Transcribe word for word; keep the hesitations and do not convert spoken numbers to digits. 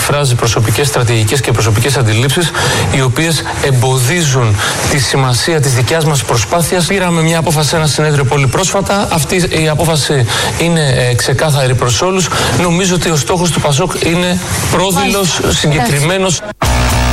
εκφράζει προσωπικές στρατηγικές και προσωπικές αντιλήψεις, οι οποίες εμποδίζουν τη σημασία της δικιάς μας προσπάθειας. Πήραμε μια απόφαση σε ένα συνέδριο πολύ πρόσφατα. Αυτή η απόφαση είναι ε, ξεκάθαρη προς όλους. Νομίζω ότι ο στόχος του ΠΑΣΟΚ είναι πρόδειλος, συγκεκριμένος.